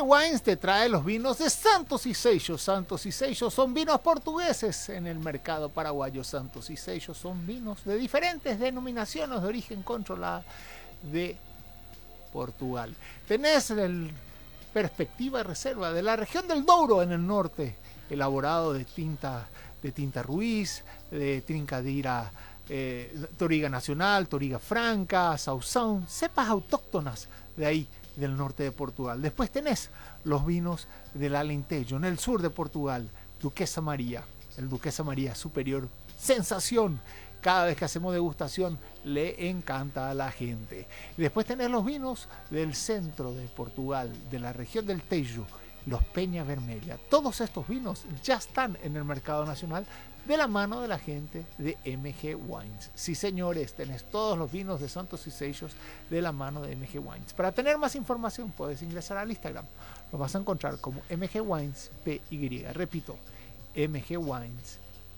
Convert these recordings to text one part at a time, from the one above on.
MG Wines te trae los vinos de Santos y Seixos. Santos y Seixos son vinos portugueses en el mercado paraguayo. Santos y Seixos son vinos de diferentes denominaciones de origen controlada de Portugal. Tenés el Perspectiva Reserva de la región del Douro en el norte, elaborado de tinta Ruiz, de Trincadira, Toriga Nacional, Toriga Franca, Sauzón, cepas autóctonas de ahí, del norte de Portugal. Después tenés los vinos del Alentejo, en el sur de Portugal, Duquesa María, el Duquesa María Superior, sensación. Cada vez que hacemos degustación le encanta a la gente. Y después tenés los vinos del centro de Portugal, de la región del Tejo, los Peña Vermelha. Todos estos vinos ya están en el mercado nacional de la mano de la gente de MG Wines. Sí, señores, tenés todos los vinos de Santos y Seixos de la mano de MG Wines. Para tener más información puedes ingresar al Instagram. Lo vas a encontrar como MG Wines PY. Repito, MG Wines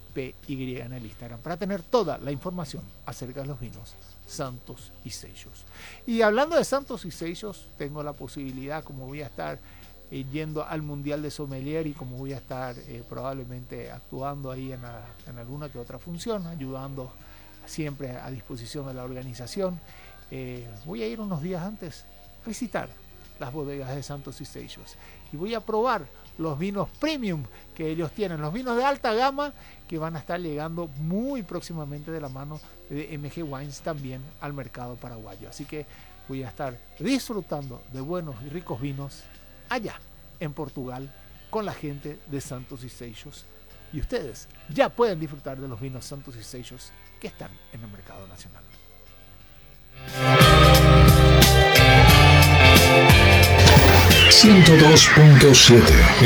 PY en el Instagram, para tener toda la información acerca de los vinos Santos y Seixos. Y hablando de Santos y Seixos, tengo la posibilidad, como voy a estar yendo al Mundial de Sommelier y como voy a estar probablemente actuando ahí en alguna que otra función, ayudando siempre a disposición de la organización, voy a ir unos días antes a visitar las bodegas de Santos y Seixos y voy a probar los vinos premium que ellos tienen, los vinos de alta gama que van a estar llegando muy próximamente de la mano de MG Wines también al mercado paraguayo. Así que voy a estar disfrutando de buenos y ricos vinos allá en Portugal con la gente de Santos y Seixos, y ustedes ya pueden disfrutar de los vinos Santos y Seixos que están en el mercado nacional. 102.7